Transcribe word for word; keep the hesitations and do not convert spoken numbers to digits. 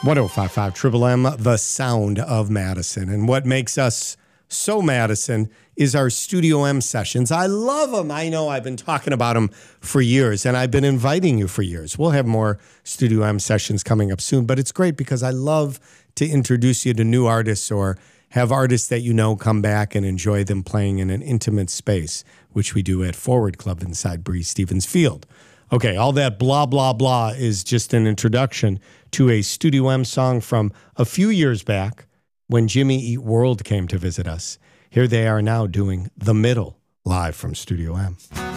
one oh five point five Triple M, the sound of Madison. And what makes us so Madison is our Studio M sessions. I love them. I know I've been talking about them for years, and I've been inviting you for years. We'll have more Studio M sessions coming up soon, but it's great because I love to introduce you to new artists or have artists that you know come back and enjoy them playing in an intimate space, which we do at Forward Club inside Breeze Stevens Field. Okay, all that blah, blah, blah is just an introduction to a Studio M song from a few years back when Jimmy Eat World came to visit us. Here they are now doing The Middle, live from Studio M.